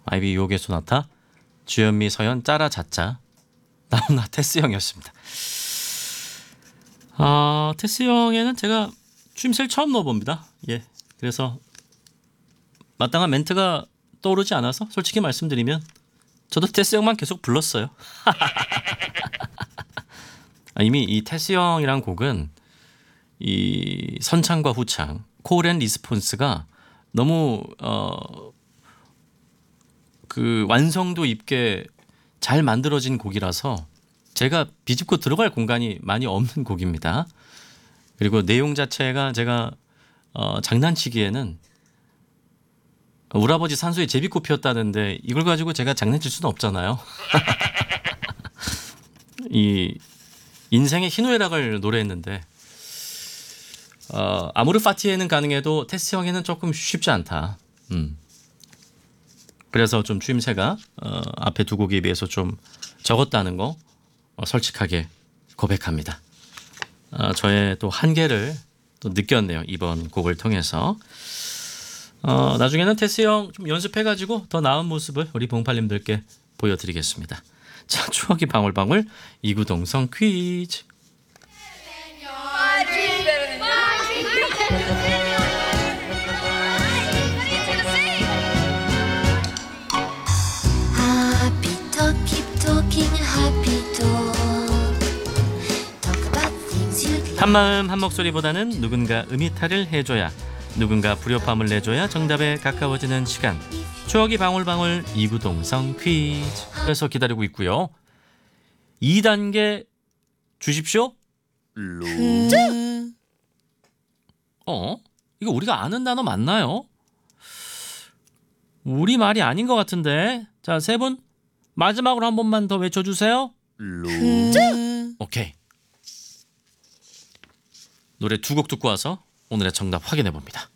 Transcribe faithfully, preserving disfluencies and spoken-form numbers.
아이비 유혹의 소나타, 주현미 서현 짜라 자짜, 나훈아 테스 형이었습니다. 아, 테스 형에는 제가 추임새를 처음 넣어봅니다. 예, 그래서 마땅한 멘트가 떠오르지 않아서 솔직히 말씀드리면 저도 테스 형만 계속 불렀어요. 아, 이미 이 테스 형이란 곡은 이 선창과 후창, 콜 앤 리스폰스가 너무 어, 그 완성도 있게 잘 만들어진 곡이라서 제가 비집고 들어갈 공간이 많이 없는 곡입니다. 그리고 내용 자체가 제가 어, 장난치기에는 우리 아버지 산소에 제비꽃 피었다는데 이걸 가지고 제가 장난칠 수는 없잖아요. 이 인생의 희노애락을 노래했는데 어, 아모르 파티에는 가능해도 테스 형에는 조금 쉽지 않다. 음. 그래서 좀 추임새가 어, 앞에 두 곡에 비해서 좀 적었다는 거 어, 솔직하게 고백합니다. 어, 저의 또 한계를 또 느꼈네요. 이번 곡을 통해서. 어, 나중에는 테스 형 좀 연습해가지고 더 나은 모습을 우리 봉팔님들께 보여드리겠습니다. 자, 추억이 방울방울 이구동성 퀴즈. Happy talk, keep talking, happy talk. Talk about things you'd like. 한마음 한목소리보다는 누군가 음이탈을 해줘야, 누군가 불협화음을 내줘야 정답에 가까워지는 시간. 추억이 방울방울 이구동성 퀴즈. 그래서 기다리고 있고요. 이 단계 주십시오. 어? 이거 우리가 아는 단어 맞나요? 우리 말이 아닌 것 같은데. 자, 세 분 마지막으로 한 번만 더 외쳐주세요. 오케이. 노래 두 곡 듣고 와서 오늘의 정답 확인해 봅니다.